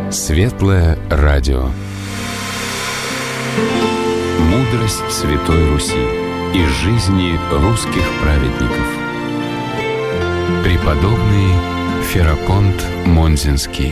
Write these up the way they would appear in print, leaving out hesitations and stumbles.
Светлое радио. Мудрость Святой Руси из жизни русских праведников. Преподобный Ферапонт Монзенский.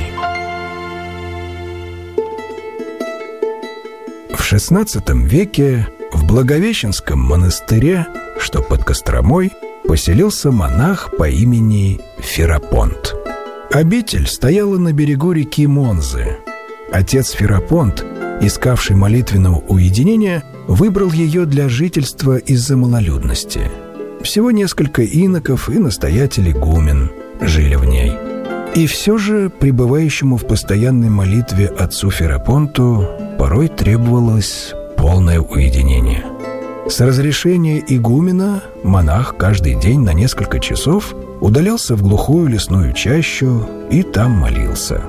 В XVI веке в Благовещенском монастыре, что под Костромой, поселился монах по имени Ферапонт. Обитель стояла на берегу реки Монзы. Отец Ферапонт, искавший молитвенного уединения, выбрал ее для жительства из-за малолюдности. Всего несколько иноков и настоятель игумен жили в ней. И все же пребывающему в постоянной молитве отцу Ферапонту порой требовалось полное уединение. С разрешения игумена монах каждый день на несколько часов удалялся в глухую лесную чащу и там молился.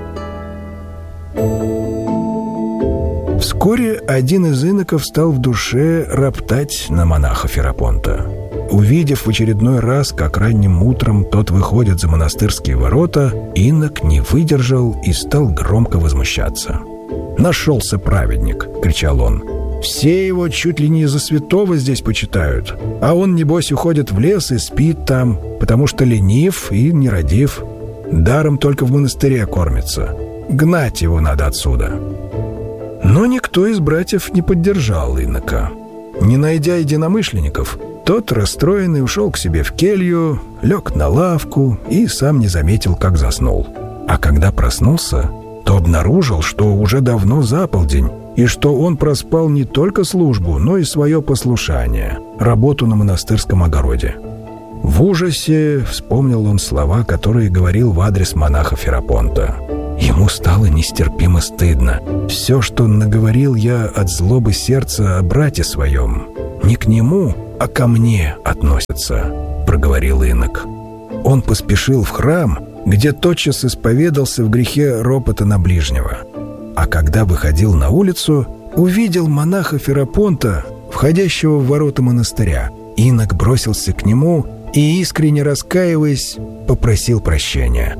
Вскоре один из иноков стал в душе роптать на монаха Ферапонта. Увидев в очередной раз, как ранним утром тот выходит за монастырские ворота, инок не выдержал и стал громко возмущаться. «Нашелся праведник!» — кричал он. «Все его чуть ли не за святого здесь почитают, а он, небось, уходит в лес и спит там, потому что ленив и нерадив. Даром только в монастыре кормится. Гнать его надо отсюда». Но никто из братьев не поддержал инока. Не найдя единомышленников, тот, расстроенный, ушел к себе в келью, лег на лавку и сам не заметил, как заснул. А когда проснулся, то обнаружил, что уже давно за полдень, и что он проспал не только службу, но и свое послушание, работу на монастырском огороде. В ужасе вспомнил он слова, которые говорил в адрес монаха Ферапонта. Ему стало нестерпимо стыдно. «Все, что наговорил я от злобы сердца о брате своем, не к нему, а ко мне относится», — проговорил инок. Он поспешил в храм, где тотчас исповедался в грехе ропота на ближнего. А когда выходил на улицу, увидел монаха Ферапонта, входящего в ворота монастыря. Инок бросился к нему и, искренне раскаиваясь, попросил прощения.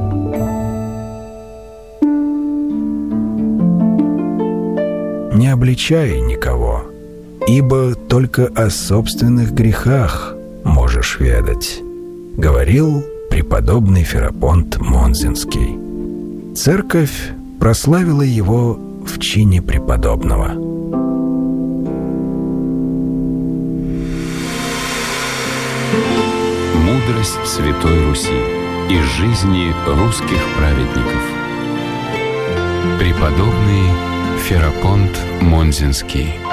«Не обличай никого, ибо только о собственных грехах можешь ведать», — говорил преподобный Ферапонт Монзенский. Церковь прославила его в чине преподобного. Мудрость Святой Руси из жизни русских праведников. Преподобный Ферапонт Монзенский.